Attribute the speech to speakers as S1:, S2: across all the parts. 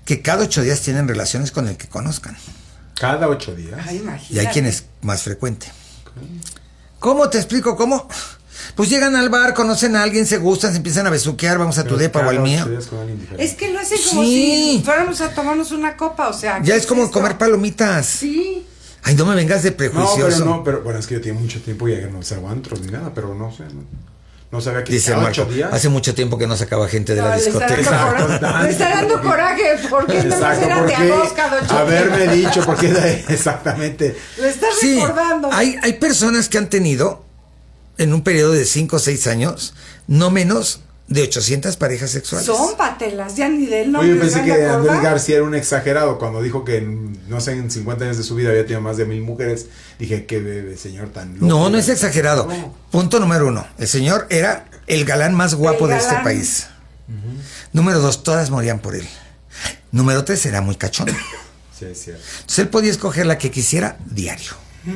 S1: que cada 8 días tienen relaciones con el que conozcan.
S2: ¿Cada 8 días?
S3: Ay, imagínate.
S1: Y hay quien es más frecuente. ¿Cómo te explico cómo? Pues llegan al bar, conocen a alguien, se gustan, se empiezan a besuquear, vamos a tu depa o al mío.
S3: Es que lo hacen como
S1: Sí.
S3: si fuéramos a tomarnos una copa, o sea.
S1: Ya
S3: ¿qué
S1: es como
S3: esto?
S1: comer palomitas.
S3: Sí.
S1: Ay, no me vengas de prejuicioso.
S2: pero bueno, es que yo tengo mucho tiempo y ya no salgo a antros ni nada, pero no sé, no sabía que
S1: Dice
S2: cada
S1: Marco,
S2: 8 días.
S1: hace mucho tiempo que no sacaba gente de la
S3: Le
S1: discoteca.
S3: está dando coraje, porque no
S2: Exacto,
S3: eran de
S2: porque
S3: arroz cada 8 días.
S2: haberme dicho, porque exactamente.
S3: Le estás
S1: Sí,
S3: recordando.
S1: hay personas que han tenido, en un periodo de 5 o 6 años, no menos de 800 parejas sexuales.
S3: Son patelas, ya ni del nombre.
S2: Oye, pensé
S3: se
S2: que
S3: van a
S2: Andrés
S3: acordar.
S2: García era un exagerado cuando dijo que, no sé, en 50 años de su vida había tenido más de 1000 mujeres. Dije, qué señor tan loco.
S1: No, no es exagerado.
S2: No.
S1: Punto número 1. El señor era el galán más guapo
S3: El
S1: de este
S3: galán.
S1: país. Número 2, todas morían por él. Número 3, era muy cachón.
S2: Sí, es cierto.
S1: Entonces él podía escoger la que quisiera diario.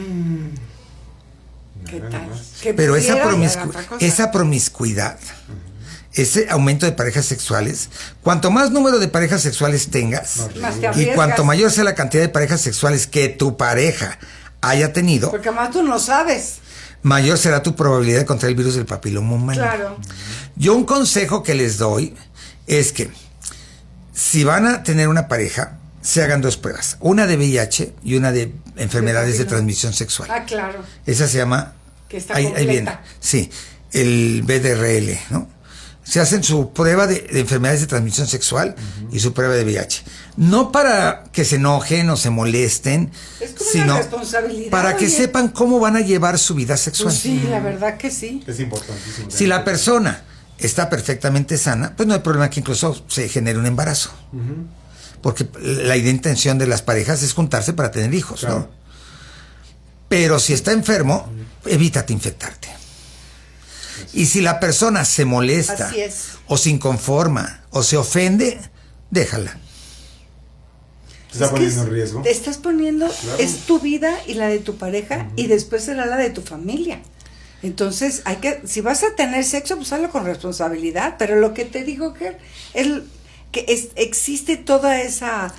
S3: ¿Qué
S2: Nada
S3: tal?
S2: más.
S3: Que
S1: Pero
S3: pudiera y era otra cosa.
S1: esa promiscuidad, ese aumento de parejas sexuales, cuanto más número de parejas sexuales tengas,
S3: Más te
S1: y
S3: arriesgas.
S1: cuanto mayor sea la cantidad de parejas sexuales que tu pareja haya tenido,
S3: Porque más tú no sabes.
S1: mayor será tu probabilidad de contraer el virus del papiloma humano.
S3: Claro.
S1: Yo un consejo que les doy es que si van a tener una pareja, se hagan 2 pruebas, una de VIH y una de enfermedades de
S3: papiloma.
S1: transmisión sexual.
S3: Ah, claro.
S1: Esa se llama,
S3: Que está
S1: ahí
S3: completa.
S1: viene, sí, el BDRL, ¿no? Se hacen su prueba de enfermedades de transmisión sexual y su prueba de VIH. No para que se enojen o se molesten,
S3: Es como
S1: sino
S3: una responsabilidad.
S1: para que
S3: oye.
S1: sepan cómo van a llevar su vida sexual.
S3: Pues sí, la verdad que sí.
S2: Es importantísimo.
S1: Si la persona está perfectamente sana, pues no hay problema que incluso se genere un embarazo. Porque la intención de las parejas es juntarse para tener hijos,
S2: Claro.
S1: ¿no? Pero si está enfermo, evítate infectarte. Y si la persona se molesta,
S3: Así es.
S1: o se inconforma, o se ofende, déjala.
S2: ¿Se está
S3: Es que
S2: poniendo en riesgo?
S3: Te estás poniendo,
S2: Claro.
S3: es tu vida y la de tu pareja y después será la de tu familia. Entonces, si vas a tener sexo, pues hazlo con responsabilidad. Pero lo que te digo, Ger, existe toda esa,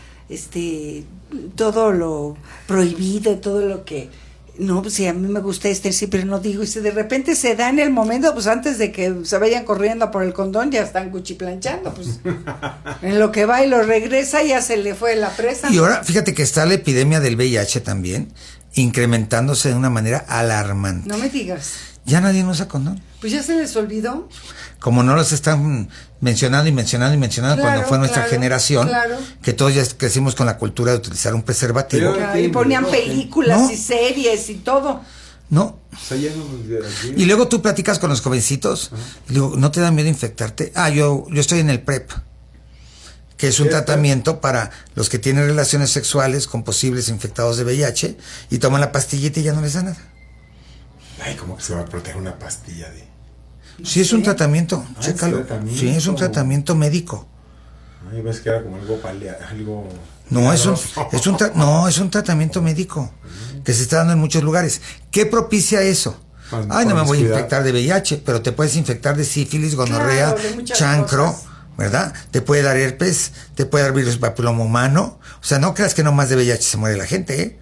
S3: todo lo prohibido, todo lo que, no, pues sí, a mí me gusta sí, pero no digo, y si de repente se da en el momento, pues antes de que se vayan corriendo por el condón, ya están cuchiplanchando, pues en lo que va y lo regresa, ya se le fue la presa.
S1: Y ahora, fíjate que está la epidemia del VIH también, incrementándose de una manera alarmante.
S3: No me digas.
S1: Ya nadie usa condón.
S3: Pues ya se les olvidó.
S1: Como no los están mencionando
S3: Claro,
S1: cuando fue nuestra
S3: claro,
S1: generación,
S3: claro.
S1: que todos ya crecimos con la cultura de utilizar un preservativo.
S2: Pero-
S3: Y ponían películas
S1: No.
S3: y series y todo.
S1: No.
S2: Está lleno de aquí.
S1: Y luego tú platicas con los jovencitos, y digo, ¿no te da miedo infectarte? Ah, yo estoy en el PrEP, que es un
S2: ¿Qué es
S1: tratamiento para los que tienen relaciones sexuales con posibles infectados de VIH y toman la pastillita y ya no les da nada.
S2: Ay, ¿cómo que se va a proteger una pastilla de...?
S1: Sí, es un tratamiento,
S2: Ah,
S1: chécalo.
S2: ¿es tratamiento?
S1: Sí, es un tratamiento médico.
S2: Ay, ves que era como algo...
S1: No, es un tratamiento médico que se está dando en muchos lugares. ¿Qué propicia eso?
S2: Más
S1: Ay, no me voy a
S2: promiscuidad.
S1: infectar de VIH, pero te puedes infectar de sífilis, gonorrea,
S3: Claro, de muchas
S1: chancro,
S3: cosas.
S1: ¿verdad? Te puede dar herpes, te puede dar virus papiloma humano. O sea, no creas que no más de VIH se muere la gente, ¿eh?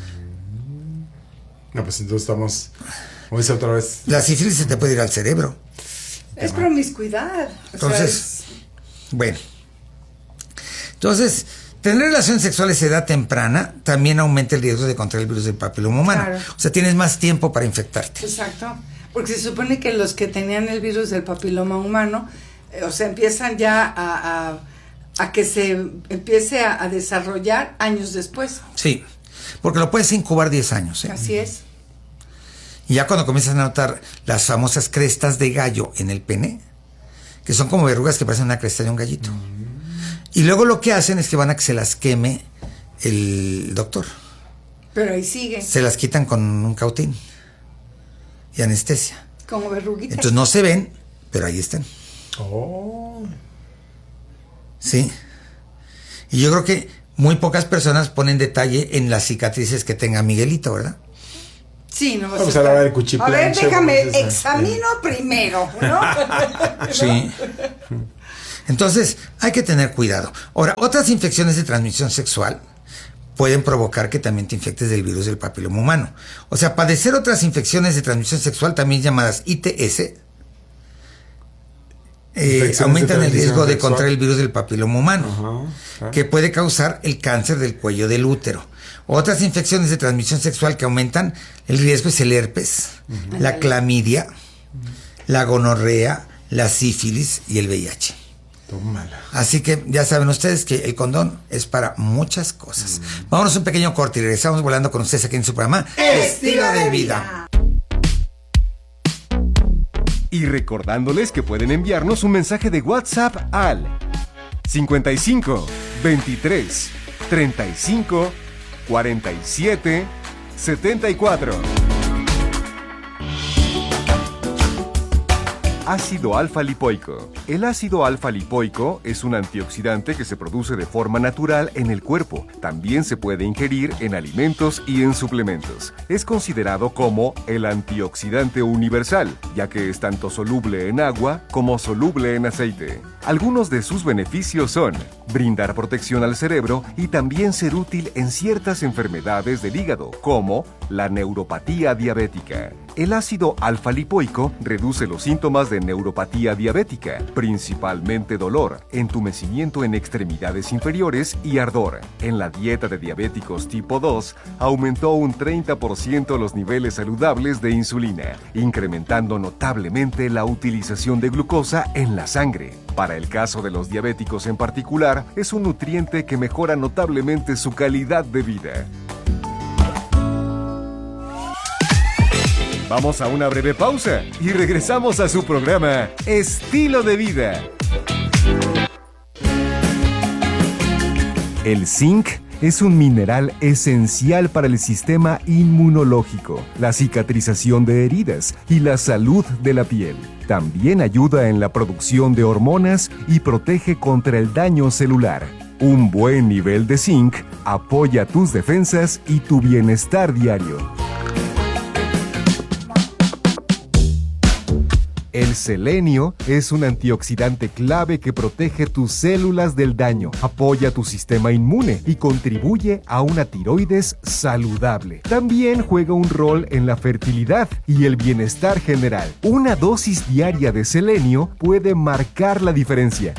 S2: No, pues entonces estamos... Como dice otra vez...
S1: La sífilis se te puede ir al cerebro.
S3: Es promiscuidad.
S1: Entonces, bueno. Entonces, tener relaciones sexuales a edad temprana también aumenta el riesgo de contraer el virus del papiloma humano.
S3: Claro.
S1: O sea, tienes más tiempo para infectarte.
S3: Exacto. Porque se supone que los que tenían el virus del papiloma humano, o sea, empiezan ya a que se empiece a desarrollar años después.
S1: Sí, porque lo puedes incubar 10 años. ¿eh?
S3: Así es.
S1: Y ya cuando comienzas a notar las famosas crestas de gallo en el pene, que son como verrugas que parecen una cresta de un gallito. Y luego lo que hacen es que van a que se las queme el doctor.
S3: Pero ahí sigue,
S1: Se las quitan con un cautín y anestesia.
S3: como verruguitas.
S1: Entonces no se ven, pero ahí están.
S2: Oh.
S1: Sí. Y yo creo que muy pocas personas ponen detalle en las cicatrices que tenga Miguelito, ¿verdad?
S3: Sí, no vas
S2: Vamos
S3: a
S2: a la
S3: estar-
S2: hora del cuchiplanche,
S3: A ver, déjame,
S2: vamos a-
S3: examino primero, ¿no?
S1: Sí. Entonces, hay que tener cuidado. Ahora, otras infecciones de transmisión sexual pueden provocar que también te infectes del virus del papiloma humano. O sea, padecer otras infecciones de transmisión sexual, también llamadas ITS, aumentan el riesgo de contraer el virus del papiloma humano, que puede causar el cáncer del cuello del útero. Otras infecciones de transmisión sexual que aumentan el riesgo es el herpes, la clamidia, la gonorrea, la sífilis y el VIH.
S2: Tómala.
S1: Así que ya saben ustedes que el condón es para muchas cosas. Vámonos a un pequeño corte y regresamos volando con ustedes aquí en su programa
S3: Estilo de Vida.
S4: Y recordándoles que pueden enviarnos un mensaje de WhatsApp al 55 23 35 47 74. Ácido alfa-lipoico. El ácido alfa-lipoico es un antioxidante que se produce de forma natural en el cuerpo. También se puede ingerir en alimentos y en suplementos. Es considerado como el antioxidante universal, ya que es tanto soluble en agua como soluble en aceite. Algunos de sus beneficios son brindar protección al cerebro y también ser útil en ciertas enfermedades del hígado, como la neuropatía diabética. El ácido alfa-lipoico reduce los síntomas de neuropatía diabética, principalmente dolor, entumecimiento en extremidades inferiores y ardor. En la dieta de diabéticos tipo 2, aumentó un 30% los niveles saludables de insulina, incrementando notablemente la utilización de glucosa en la sangre. Para el caso de los diabéticos en particular, es un nutriente que mejora notablemente su calidad de vida. Vamos a una breve pausa y regresamos a su programa Estilo de Vida. El zinc es un mineral esencial para el sistema inmunológico, la cicatrización de heridas y la salud de la piel. También ayuda en la producción de hormonas y protege contra el daño celular. Un buen nivel de zinc apoya tus defensas y tu bienestar diario. El selenio es un antioxidante clave que protege tus células del daño, apoya tu sistema inmune y contribuye a una tiroides saludable. También juega un rol en la fertilidad y el bienestar general. Una dosis diaria de selenio puede marcar la diferencia.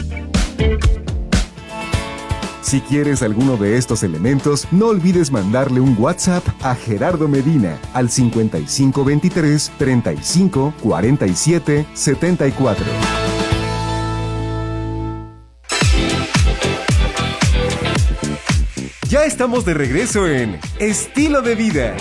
S4: Si quieres alguno de estos elementos, no olvides mandarle un WhatsApp a Gerardo Medina al 5523 35 47 74. Ya estamos de regreso en Estilo de Vida.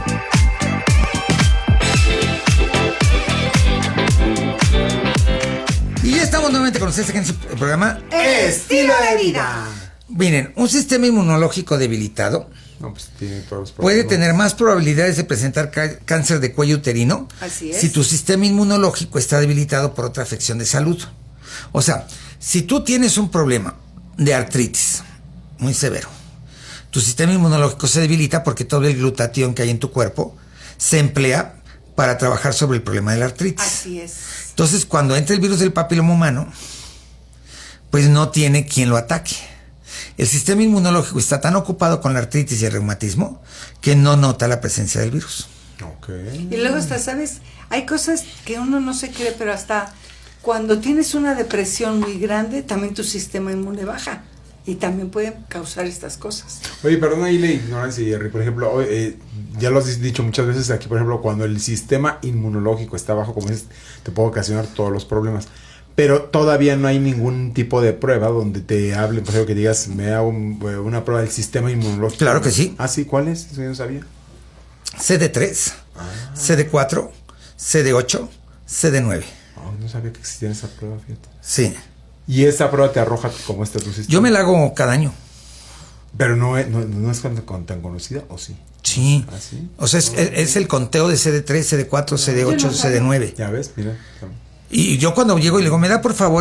S1: Y ya estamos nuevamente con ustedes aquí en su programa
S3: Estilo de Vida.
S1: Miren, un sistema inmunológico debilitado
S2: No, pues tiene todos los
S1: puede
S2: problemas.
S1: tener más probabilidades de presentar cáncer de cuello uterino.
S3: Así es.
S1: Si tu sistema inmunológico está debilitado por otra afección de salud. O sea, si tú tienes un problema de artritis muy severo, tu sistema inmunológico se debilita porque todo el glutatión que hay en tu cuerpo se emplea para trabajar sobre el problema de la artritis.
S3: Así es.
S1: Entonces, cuando entra el virus del papiloma humano, pues no tiene quien lo ataque. El sistema inmunológico está tan ocupado con la artritis y el reumatismo que no nota la presencia del virus.
S2: Ok.
S3: Y luego hasta, ¿sabes? Hay cosas que uno no se cree, pero hasta cuando tienes una depresión muy grande, también tu sistema inmune baja. Y también pueden causar estas cosas.
S2: Oye, perdona ahí la ignorancia, Jerry. Por ejemplo, ya lo has dicho muchas veces aquí, por ejemplo, cuando el sistema inmunológico está bajo, como dices, te puede ocasionar todos los problemas. Pero todavía no hay ningún tipo de prueba donde te hablen, por ejemplo, que digas, me hago una prueba del sistema inmunológico.
S1: Claro que sí.
S2: Ah, sí, ¿cuál es? Eso yo no sabía.
S1: CD3, CD4, CD8, CD9.
S2: Oh, no sabía que existía esa prueba, fíjate.
S1: Sí.
S2: Y esa prueba te arroja cómo está tu sistema.
S1: Yo me la hago cada año.
S2: Pero no es tan conocida, ¿o sí?
S1: Sí.
S2: ¿Ah, sí?
S1: O sea, es el conteo de CD3, CD4, CD8, CD9.
S2: Ya ves, mira.
S1: Y yo cuando llego y le digo, me da por favor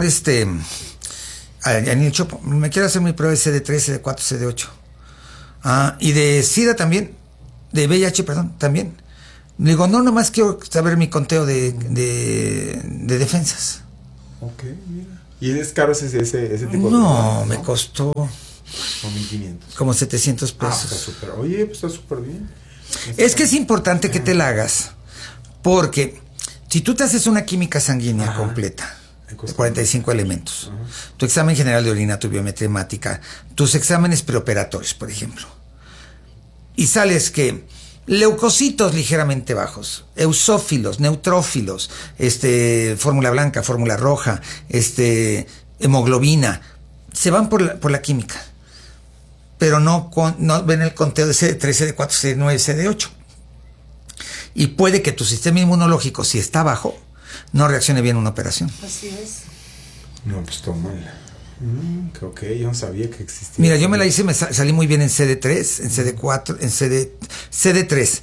S1: a Niel Chopo, me quiero hacer mi prueba de CD3, CD4, CD8. Ah, y de SIDA también, de VIH, perdón, también. Le digo, no, nomás quiero saber mi conteo de defensas.
S2: Ok, mira. ¿Y es caro ese tipo de
S1: No, me costó
S2: como 1,500.
S1: como 700
S2: Está
S1: pesos.
S2: súper. Oye, pues está súper bien.
S1: Es que es importante que te la hagas, porque si tú te haces una química sanguínea completa, de 45 elementos, tu examen general de orina, tu biometría hemática, tus exámenes preoperatorios, por ejemplo, y sales que leucocitos ligeramente bajos, eosófilos, neutrófilos, fórmula blanca, fórmula roja, hemoglobina, se van por la química, pero no ven el conteo de CD3, CD4, CD9, CD8. Y puede que tu sistema inmunológico, si está bajo, no reaccione bien a una operación.
S3: Así es.
S2: No, pues tómala. Ok, yo no sabía que existía.
S1: Mira, yo me la hice, salí muy bien en CD3, en CD4, en CD3.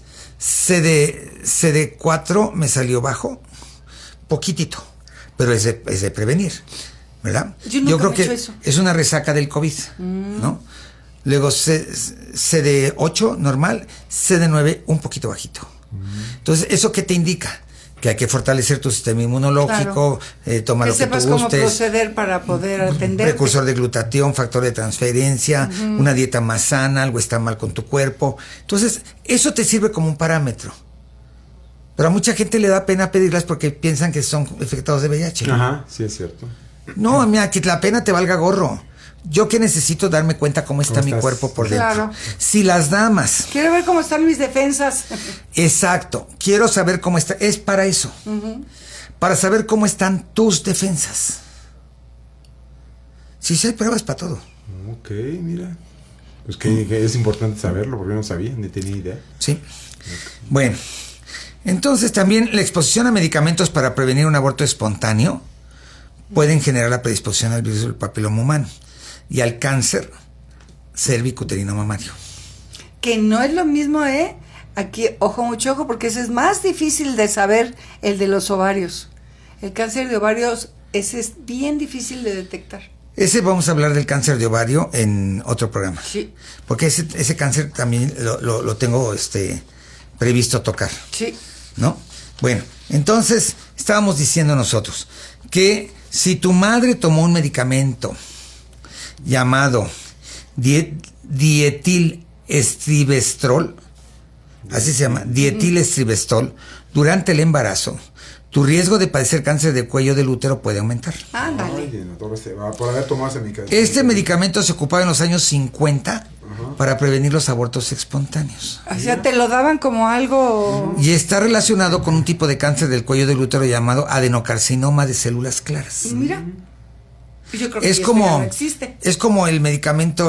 S1: CD4 me salió bajo, poquitito, pero es de prevenir, ¿verdad?
S3: Yo
S1: creo
S3: me he
S1: que
S3: hecho eso.
S1: es una resaca del COVID, ¿no? Luego CD8 normal, CD9 un poquito bajito. Entonces, ¿eso qué te indica? Que hay que fortalecer tu sistema inmunológico, toma
S3: que
S1: lo que
S3: sepas
S1: tú
S3: cómo
S1: gustes.
S3: proceder para poder atender.
S1: Precursor de glutatión, factor de transferencia, una dieta más sana, algo está mal con tu cuerpo. Entonces, eso te sirve como un parámetro. Pero a mucha gente le da pena pedirlas porque piensan que son infectados de VIH.
S2: Ajá, sí es cierto.
S1: No, mira, que la pena te valga gorro. Yo que necesito darme cuenta cómo está mi cuerpo por dentro.
S3: Claro.
S1: Si las damas...
S3: Quiero ver cómo están mis defensas.
S1: Exacto. Quiero saber cómo está. Es para eso. Para saber cómo están tus defensas. Sí, hay pruebas para todo.
S2: Ok, mira. Pues que es importante saberlo porque yo no sabía, ni tenía idea.
S1: Sí. Bueno. Entonces también la exposición a medicamentos para prevenir un aborto espontáneo pueden generar la predisposición al virus del papiloma humano y al cáncer cervicuterino mamario.
S3: Que no es lo mismo, Aquí, mucho ojo, porque ese es más difícil de saber, el de los ovarios. El cáncer de ovarios, ese es bien difícil de detectar.
S1: Ese vamos a hablar del cáncer de ovario en otro programa.
S3: Sí.
S1: Porque ese cáncer también lo tengo previsto tocar.
S3: Sí.
S1: ¿No? Bueno, entonces estábamos diciendo nosotros que si tu madre tomó un medicamento llamado dietilestribestrol, así se llama, dietilestribestrol, durante el embarazo, tu riesgo de padecer cáncer de cuello del útero puede aumentar.
S3: Ándale.
S2: Por haber tomado ese medicamento.
S1: Este medicamento se ocupaba en los años 50 para prevenir los abortos espontáneos.
S3: O sea, te lo daban como algo...
S1: Y está relacionado con un tipo de cáncer del cuello del útero llamado adenocarcinoma de células claras.
S3: Mira. Yo creo que
S1: Es
S3: eso
S1: como,
S3: ya no existe.
S1: es como el medicamento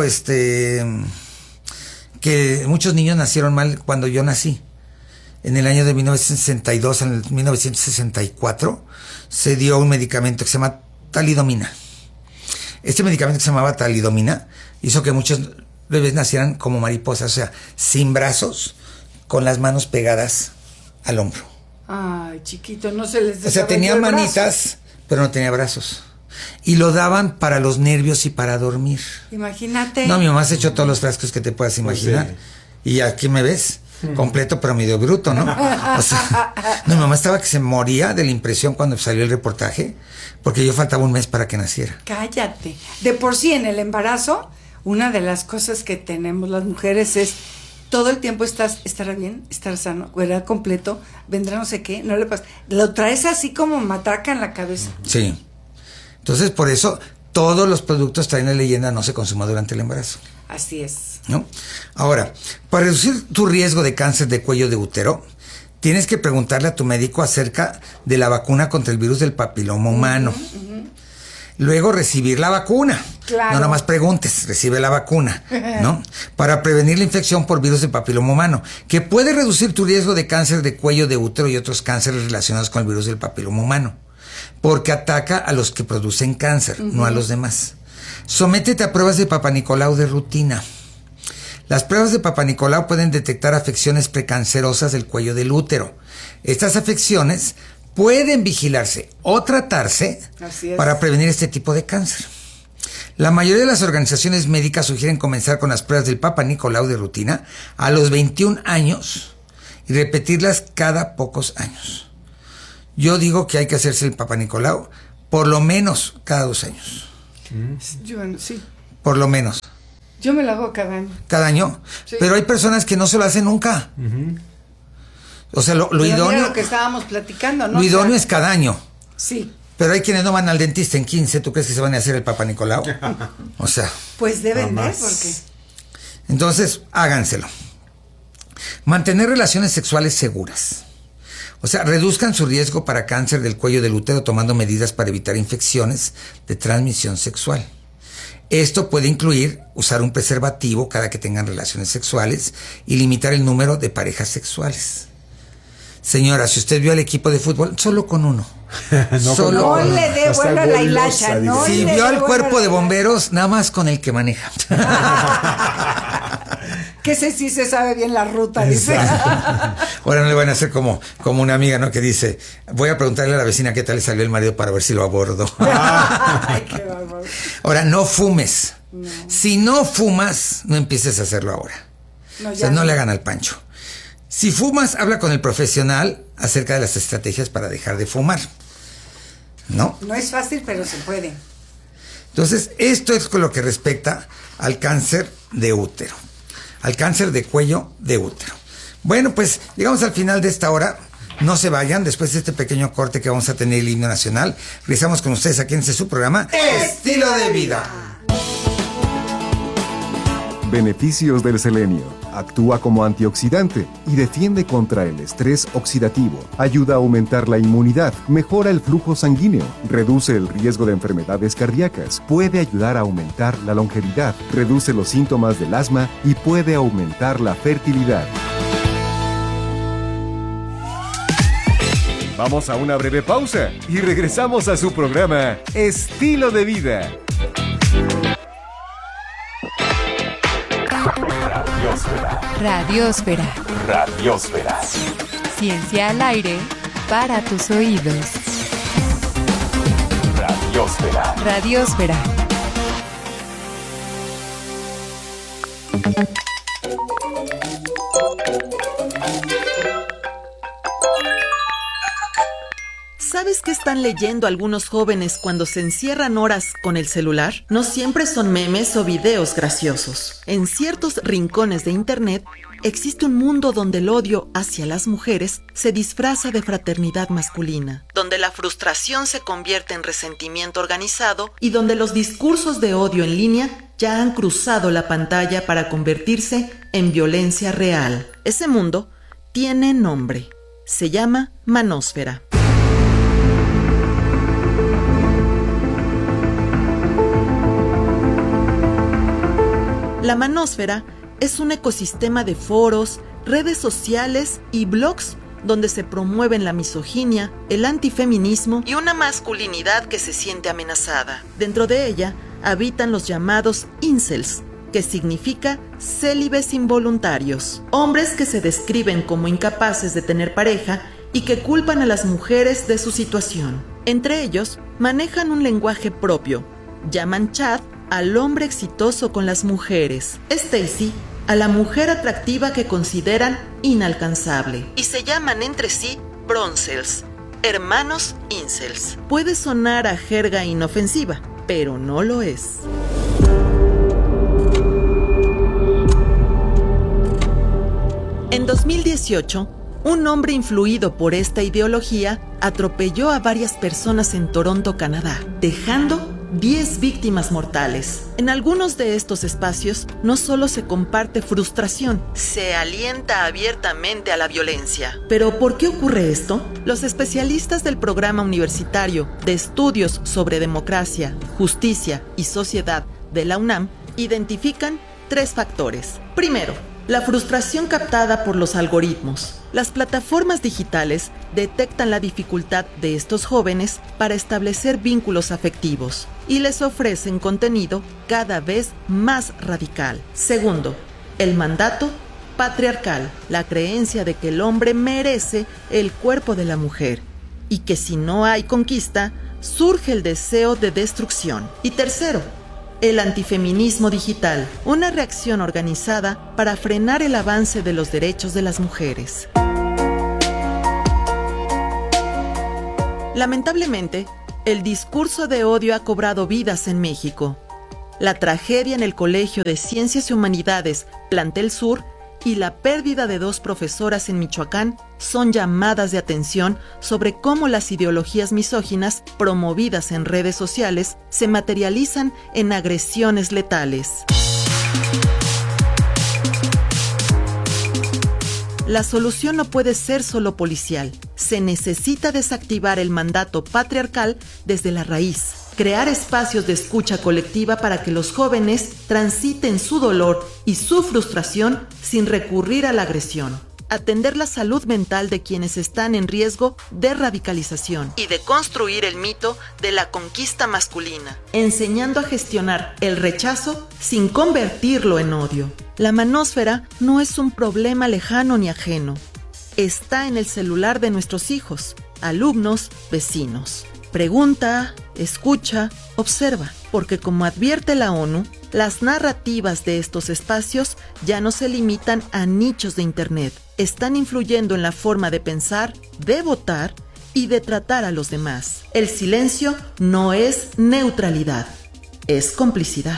S1: que muchos niños nacieron mal cuando yo nací. En el año de 1962 al 1964 se dio un medicamento que se llama talidomina. Este medicamento que se llamaba talidomina hizo que muchos bebés nacieran como mariposas, o sea, sin brazos, con las manos pegadas al hombro.
S3: Ay, chiquito, no se les
S1: O sea, tenía
S3: desarrolló el brazo.
S1: manitas, pero no tenía brazos. Y lo daban para los nervios y para dormir.
S3: Imagínate.
S1: No, mi mamá se echó todos los frascos que te puedas imaginar.
S2: sí.
S1: Y aquí me ves, completo pero medio bruto, ¿no? O sea, no, mi mamá estaba que se moría de la impresión cuando salió el reportaje, porque yo faltaba un mes para que naciera.
S3: Cállate. De por sí, en el embarazo, una de las cosas que tenemos las mujeres es todo el tiempo estará bien, estar sano, ¿verdad? Completo, vendrá no sé qué, no le pasa. Lo traes así como matraca en la cabeza.
S1: Sí. Entonces, por eso, todos los productos traen la leyenda no se consuma durante el embarazo,
S3: Así es.
S1: ¿no? Ahora, para reducir tu riesgo de cáncer de cuello de útero, tienes que preguntarle a tu médico acerca de la vacuna contra el virus del papiloma humano. Luego recibir la vacuna.
S3: Claro.
S1: No nada más preguntes, recibe la vacuna, ¿no? Para prevenir la infección por virus del papiloma humano, que puede reducir tu riesgo de cáncer de cuello de útero y otros cánceres relacionados con el virus del papiloma humano, porque ataca a los que producen cáncer, no a los demás. Sométete a pruebas de Papa Nicolau de rutina. Las pruebas de Papa Nicolau pueden detectar afecciones precancerosas del cuello del útero. Estas afecciones pueden vigilarse o tratarse para prevenir este tipo de cáncer. La mayoría de las organizaciones médicas sugieren comenzar con las pruebas del Papa Nicolau de rutina a los 21 años y repetirlas cada pocos años. Yo digo que hay que hacerse el Papa Nicolau por lo menos cada 2 años.
S3: Sí.
S1: Por lo menos.
S3: Yo me lo hago cada año.
S1: Cada año.
S3: Sí.
S1: Pero hay personas que no se lo hacen nunca. O sea, lo
S3: Pero
S1: idóneo.
S3: mira lo que estábamos platicando, ¿no?
S1: Lo idóneo
S3: O sea,
S1: es cada año.
S3: Sí.
S1: Pero hay quienes no van al dentista en 15. ¿Tú crees que se van a hacer el Papa Nicolau? O sea.
S3: Pues deben
S2: Jamás.
S3: porque
S1: Entonces, háganselo. Mantener relaciones sexuales seguras. O sea, reduzcan su riesgo para cáncer del cuello del útero tomando medidas para evitar infecciones de transmisión sexual. Esto puede incluir usar un preservativo cada que tengan relaciones sexuales y limitar el número de parejas sexuales. Señora, si usted vio al equipo de fútbol, solo con uno. Solo
S3: no
S1: con uno.
S3: le dé
S2: No sea
S3: vuelo a la
S2: golosa,
S3: hilacha, ¿no?
S1: Si
S3: le
S1: vio
S3: dé
S1: al
S3: vuelo
S1: cuerpo
S3: a
S1: de
S3: la
S1: bomberos, nada más con el que maneja.
S3: Que ese sí se sabe bien la ruta, dice.
S1: Ahora no le van a hacer como una amiga, ¿no? Que dice, voy a preguntarle a la vecina qué tal le salió el marido para ver si lo abordo.
S3: Ay, qué bárbaro.
S1: Ahora, no fumes.
S3: No.
S1: Si no fumas, no empieces a hacerlo ahora.
S3: No,
S1: O sea,
S3: ya
S1: no le hagan al pancho. Si fumas, habla con el profesional acerca de las estrategias para dejar de fumar. ¿No?
S3: No es fácil, pero se puede.
S1: Entonces, esto es con lo que respecta al cáncer de útero, al cáncer de cuello de útero. Bueno, pues llegamos al final de esta hora. No se vayan, después de este pequeño corte que vamos a tener el himno nacional, regresamos con ustedes aquí en este su programa Estilo de Vida.
S4: Beneficios del selenio. Actúa como antioxidante y defiende contra el estrés oxidativo. Ayuda a aumentar la inmunidad, mejora el flujo sanguíneo, reduce el riesgo de enfermedades cardíacas, puede ayudar a aumentar la longevidad, reduce los síntomas del asma y puede aumentar la fertilidad. Vamos a una breve pausa y regresamos a su programa Estilo de Vida.
S5: Radiosfera.
S6: Radiosfera.
S5: Ciencia al aire para tus oídos.
S6: Radiosfera.
S5: Radiosfera.
S7: ¿Sabes qué están leyendo algunos jóvenes cuando se encierran horas con el celular? No siempre son memes o videos graciosos. En ciertos rincones de internet existe un mundo donde el odio hacia las mujeres se disfraza de fraternidad masculina, donde la frustración se convierte en resentimiento organizado y donde los discursos de odio en línea ya han cruzado la pantalla para convertirse en violencia real. Ese mundo tiene nombre. Se llama manósfera. La manósfera es un ecosistema de foros, redes sociales y blogs donde se promueven la misoginia, el antifeminismo y una masculinidad que se siente amenazada. Dentro de ella habitan los llamados incels, que significa célibes involuntarios, hombres que se describen como incapaces de tener pareja y que culpan a las mujeres de su situación. Entre ellos, manejan un lenguaje propio, llaman Chad al hombre exitoso con las mujeres, Stacy a la mujer atractiva que consideran inalcanzable, y se llaman entre sí Broncels, hermanos incels. Puede sonar a jerga inofensiva, pero no lo es. En 2018, un hombre influido por esta ideología atropelló a varias personas en Toronto, Canadá, dejando 10 víctimas mortales. En algunos de estos espacios no solo se comparte frustración, se alienta abiertamente a la violencia. ¿Pero por qué ocurre esto? Los especialistas del Programa Universitario de Estudios sobre Democracia, Justicia y Sociedad de la UNAM identifican 3 factores. Primero, la frustración captada por los algoritmos. Las plataformas digitales detectan la dificultad de estos jóvenes para establecer vínculos afectivos y les ofrecen contenido cada vez más radical. Segundo, el mandato patriarcal, la creencia de que el hombre merece el cuerpo de la mujer y que si no hay conquista, surge el deseo de destrucción. Y tercero, el antifeminismo digital, una reacción organizada para frenar el avance de los derechos de las mujeres. Lamentablemente, El discurso de odio ha cobrado vidas en México. La tragedia en el Colegio de Ciencias y Humanidades, Plantel Sur, y la pérdida de 2 profesoras en Michoacán son llamadas de atención sobre cómo las ideologías misóginas promovidas en redes sociales se materializan en agresiones letales. La solución no puede ser solo policial. Se necesita desactivar el mandato patriarcal desde la raíz. Crear espacios de escucha colectiva para que los jóvenes transiten su dolor y su frustración sin recurrir a la agresión. Atender la salud mental de quienes están en riesgo de radicalización y de construir el mito de la conquista masculina, enseñando a gestionar el rechazo sin convertirlo en odio. La manósfera no es un problema lejano ni ajeno. Está en el celular de nuestros hijos, alumnos, vecinos. Pregunta, escucha, observa, porque como advierte la ONU, las narrativas de estos espacios ya no se limitan a nichos de Internet. Están influyendo en la forma de pensar, de votar y de tratar a los demás. El silencio no es neutralidad, es complicidad.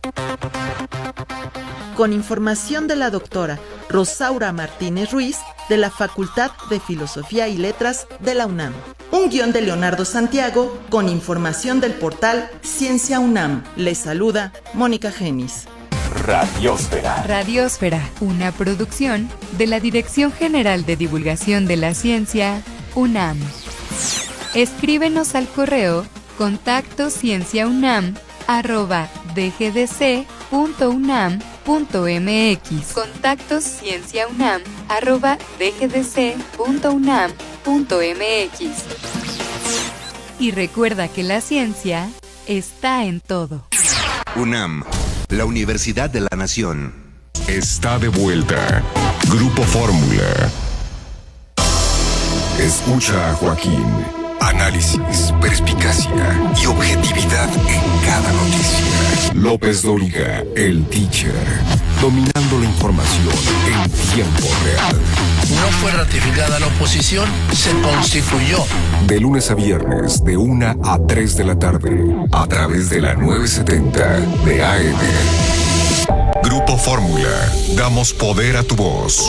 S7: Con información de la doctora Rosaura Martínez Ruiz, de la Facultad de Filosofía y Letras de la UNAM. Un guión de Leonardo Santiago, con información del portal Ciencia UNAM. Les saluda Mónica Genis.
S6: Radiósfera.
S5: Radiósfera, una producción de la Dirección General de Divulgación de la Ciencia, UNAM. Escríbenos al correo contactoscienciaunam@dgdc.unam.mx. contactoscienciaunam@dgdc.unam.mx. Y recuerda que la ciencia está en todo.
S8: UNAM, la Universidad de la Nación.
S4: Está de vuelta. Grupo Fórmula. Escucha a Joaquín.
S8: Análisis, perspicacia y objetividad en cada noticia.
S4: López Dóriga, el teacher. Dominando la información en tiempo real.
S9: No fue ratificada la oposición, se constituyó.
S4: De lunes a viernes, de 1 a 3 de la tarde, a través de la 970 de AM. Grupo Fórmula, damos poder a tu voz.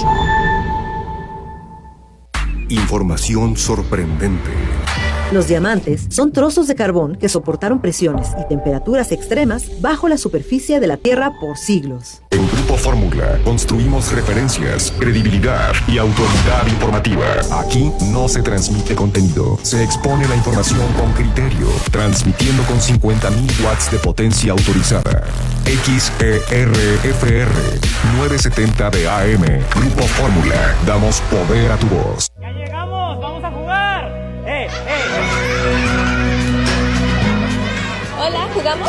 S4: Información sorprendente.
S10: Los diamantes son trozos de carbón que soportaron presiones y temperaturas extremas bajo la superficie de la Tierra por siglos.
S4: En Grupo Fórmula construimos referencias, credibilidad y autoridad informativa. Aquí no se transmite contenido, se expone la información con criterio, transmitiendo con 50.000 watts de potencia autorizada. XERFR 970 de AM. Grupo Fórmula, damos poder a tu voz.
S11: ¡Ya llegamos! ¡Vamos a jugar!
S12: Hola, ¿jugamos?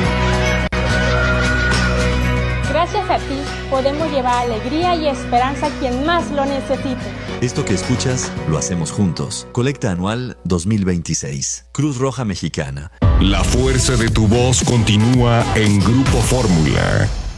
S12: Gracias a ti podemos llevar alegría y esperanza a quien más lo necesite.
S13: Esto que escuchas lo hacemos juntos. Colecta anual 2026. Cruz Roja Mexicana.
S4: La fuerza de tu voz continúa en Grupo Fórmula.